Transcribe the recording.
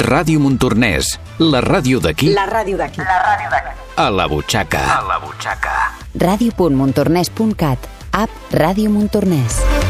Ràdio Montornès, la ràdio d'aquí. La ràdio d'aquí. La ràdio d'aquí. A la butxaca. A la butxaca. Ràdio.montornès.cat. App Ràdio Montornès.